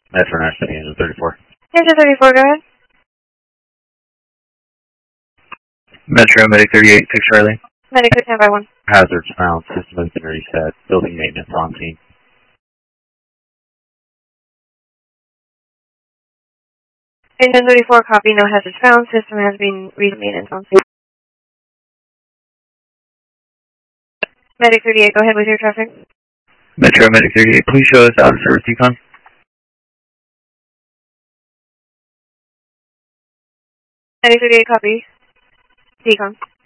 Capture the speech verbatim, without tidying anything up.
Metro National Engine thirty-four. Engine thirty-four, go ahead. Metro Medic thirty-eight, six Charlie. Medic six ten by one. Hazards found, system has been reset, building maintenance on scene. Engine thirty-four, copy, no hazards found, system has been reset, maintenance on scene. Medic thirty-eight, go ahead with your traffic. Metro Medic thirty-eight, please show us out of service decon. Medic thirty-eight, copy. Decon.